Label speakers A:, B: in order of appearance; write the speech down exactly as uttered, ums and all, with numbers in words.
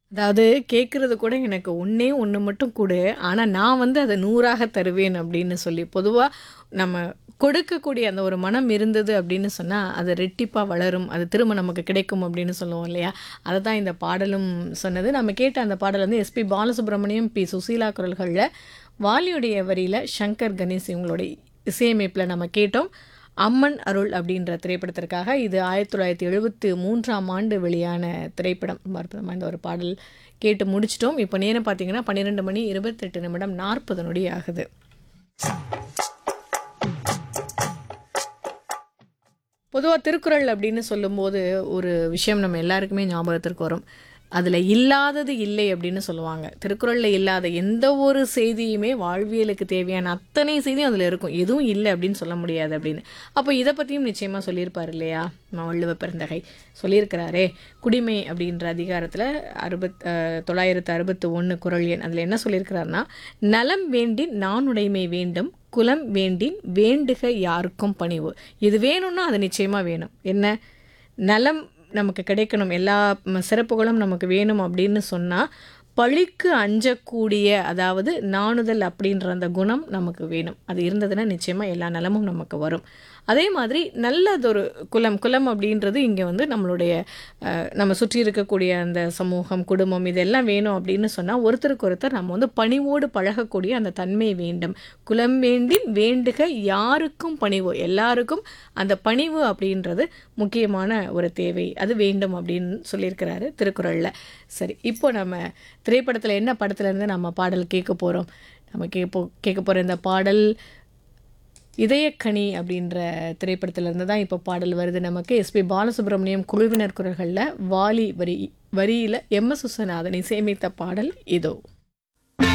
A: அதாவது கேட்கறது கூட எனக்கு ஒண்ணே ஒண்ணு மட்டும் குடு. ஆனா நான் வந்து அத நூறாக தருவேன் அப்படின்னு சொல்லி, பொதுவா நம்ம கொடுக்கக்கூடிய அந்த ஒரு மனம் இருந்தது அப்படின்னு சொன்னா, அது ரெட்டிப்பா வளரும். அது திரும்ப நமக்கு கிடைக்கும் அப்படின்னு சொல்லுவோம் இல்லையா? அததான் இந்த பாடலும் சொன்னது. நம்ம கேட்ட அந்த பாடல் வந்து எஸ்பி பாலசுப்ரமணியம், பி சுசீலா குரல்கள்ல, வாலியுடைய வரியில சங்கர் கணேஷ் இவங்களுடைய இசையமைப்புல நம்ம கேட்டோம். அம்மன் அருள் அப்படின்ற திரைப்படத்திற்காக. இது ஆயிரத்தி தொள்ளாயிரத்தி எழுபத்தி மூன்றாம் ஆண்டு வெளியான திரைப்படம். ரொம்ப அற்புதமா இந்த ஒரு பாடல் கேட்டு முடிச்சிட்டோம். இப்போ நேரம் பார்த்தீங்கன்னா பன்னிரண்டு மணி இருபத்தெட்டு நிமிடம் நாற்பது நொடி ஆகுது. பொதுவா திருக்குறள் அப்படின்னு சொல்லும்போது, ஒரு விஷயம் நம்ம எல்லாருக்குமே ஞாபகத்திற்கு வரும். அதில இல்லாதது இல்லை அப்படின்னு சொல்லுவாங்க. திருக்குறள்ல இல்லாத எந்த ஒரு செய்தியுமே வாழ்வியலுக்கு தேவையான அத்தனை செய்தியும் அதில இருக்கும். எதுவும் இல்ல அப்படின்னு சொல்ல முடியாது அப்படின்னு. அப்போ இத பத்தியும் நிச்சயமா சொல்லியிருப்பார் இல்லையா? நம்ம வள்ளுவ பெருந்தகை சொல்லியிருக்கிறாரே, குடிமை அப்படின்ற அதிகாரத்தில அறுபத் அ தொள்ளாயிரத்து அறுபத்தி ஒன்று குறள் எண் அதில என்ன சொல்லியிருக்கிறார்னா, "நலம் வேண்டின் நாணுடைமை வேண்டும். குலம் வேண்டின் வேண்டுக யார்க்கும் பணிவு." இது வேணும்னா அது நிச்சயமா வேணும். என்ன? நலம் நமக்கு கிடைக்கணும். எல்லா ம் சிறப்புகளும் நமக்கு வேணும் அப்படின்னு சொன்னா, பழிக்கு அஞ்சக்கூடிய அதாவது நாணுதல் அப்படின்ற அந்த குணம் நமக்கு வேணும். அது இருந்ததுன்னா நிச்சயமா எல்லா நலமும் நமக்கு வரும். அதே மாதிரி நல்லதொரு குலம் குலம் அப்படின்றது இங்க வந்து நம்மளுடைய அ நம்ம சுற்றி இருக்கக்கூடிய அந்த சமூகம், குடும்பம் இதெல்லாம் வேணும் அப்படின்னு சொன்னா, ஒருத்தருக்கு ஒருத்தர் நம்ம வந்து பணிவோடு பழகக்கூடிய அந்த தன்மை வேண்டும். குலம் வேண்டின் வேண்டுக யாருக்கும் பணிவு. எல்லாருக்கும் அந்த பணிவு அப்படின்றது முக்கியமான ஒரு தேவை. அது வேண்டும் அப்படின்னு சொல்லியிருக்கிறாரு திருக்குறள்ல. சரி, இப்போ நம்ம திரைப்படத்தில என்ன படத்துலேருந்து நம்ம பாடல் கேட்க போறோம்? நம்ம கேட்போ கேட்க போற இந்த பாடல் இதயக்கனி அப்படின்ற திரைப்படத்திலிருந்து தான் இப்போ பாடல் வருது நமக்கு. எஸ்பி பாலசுப்ரமணியம் குழுவினர் குரல்கள்ல, வாலி வரி வரியில எம்.எஸ். விஸ்வநாதன் இசையமைத்த பாடல் இதோ.